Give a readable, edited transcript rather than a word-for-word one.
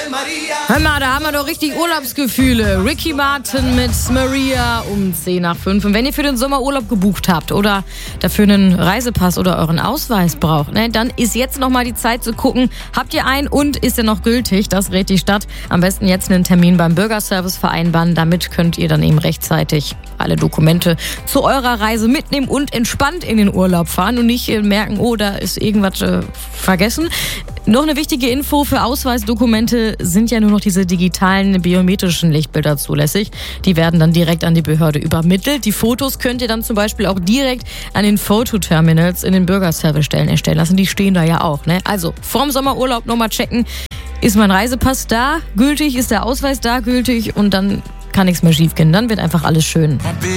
Hör mal, da haben wir doch richtig Urlaubsgefühle. Ricky Martin mit Maria um 10:05. Und wenn ihr für den Sommerurlaub gebucht habt oder dafür einen Reisepass oder euren Ausweis braucht, dann ist jetzt nochmal die Zeit zu gucken, habt ihr einen und ist der noch gültig? Das rät die Stadt. Am besten jetzt einen Termin beim Bürgerservice vereinbaren. Damit könnt ihr dann eben rechtzeitig alle Dokumente zu eurer Reise mitnehmen und entspannt in den Urlaub fahren und nicht merken, oh, da ist irgendwas vergessen. Noch eine wichtige Info: für Ausweisdokumente sind ja nur noch diese digitalen biometrischen Lichtbilder zulässig. Die werden dann direkt an die Behörde übermittelt. Die Fotos könnt ihr dann zum Beispiel auch direkt an den Fototerminals in den Bürgerservicestellen erstellen lassen. Die stehen da ja auch. Also vorm Sommerurlaub nochmal checken, ist mein Reisepass da gültig, ist der Ausweis da gültig, und dann kann nichts mehr schief gehen. Dann wird einfach alles schön.